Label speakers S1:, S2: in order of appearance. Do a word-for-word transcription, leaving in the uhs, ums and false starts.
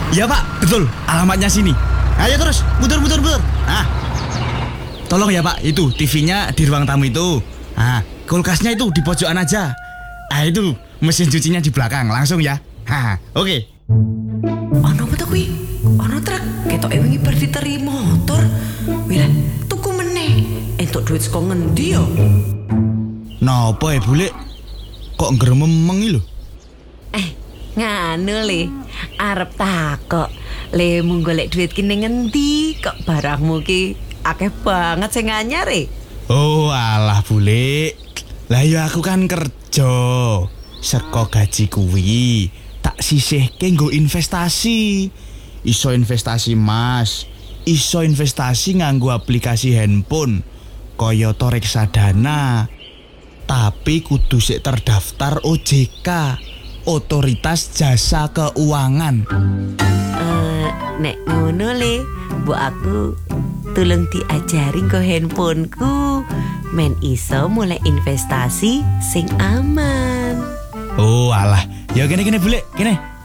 S1: Iya Pak, betul. Alamatnya sini. Ayo terus, muter muter muter. Ah, tolong ya Pak, itu T V-nya di ruang tamu itu. Ah, kulkasnya itu di pojokan aja. Ah itu mesin cucinya di belakang, langsung ya. Ha, oke. Okay.
S2: Ono apa tuh kuwi? Ono truk ketoke wingi bar diteri motor. Wila, tuku meneh. Entuk duit saka ngendi yo?
S1: Napa ya Bule? Kok ngrememeng iki lho?
S2: Eh, nganu le. Arep takok, le mung golek duit ki ning ngendi kok barangmu ki akeh banget sing anyar e.
S1: Oh, alah Bule. Lah ya aku kan kerja. Seko gaji kuwi tak sisihke nggo investasi. Iso investasi emas, iso investasi nganggo aplikasi handphone kaya to reksadana. Tapi kudu sik terdaftar O J K, Otoritas Jasa Keuangan.
S2: Uh, nek ngono le, mbok aku tolong diajari nggo handphoneku men iso mulai investasi sing aman.
S1: Oh alah, ya kene kene Bule, kene.